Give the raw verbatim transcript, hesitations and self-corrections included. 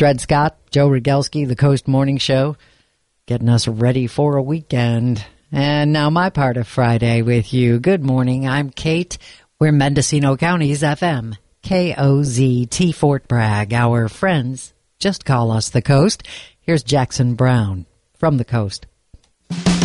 Dred Scott, Joe Rogelski, the Coast Morning Show, getting us ready for a weekend. And now my part of Friday with you. Good morning, I'm Kate. We're Mendocino County's F M, K O Z T Fort Bragg. Our friends just call us the Coast. Here's Jackson Brown from the Coast.